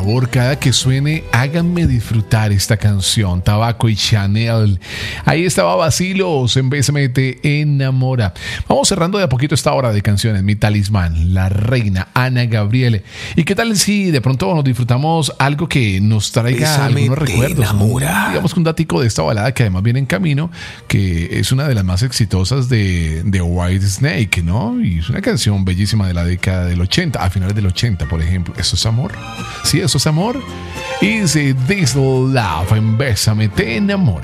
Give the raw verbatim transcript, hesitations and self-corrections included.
favor, cada que suene, háganme disfrutar esta canción. Tabaco y Chanel. Ahí estaba Vacilos en Bésame Te Enamora. Vamos cerrando de a poquito esta hora de canciones. Mi talismán, la reina Ana Gabriel. ¿Y qué tal si de pronto nos disfrutamos algo que nos traiga Bésame, algunos recuerdos? enamora. Digamos que un datico de esta balada que además viene en camino, que es una de las más exitosas de, de White Snake, ¿no? Y es una canción bellísima de la década del ochenta, a finales del ochenta, por ejemplo. ¿Eso es amor? Sí, eso es amor. Y dice This Love en Bésame Te Enamora.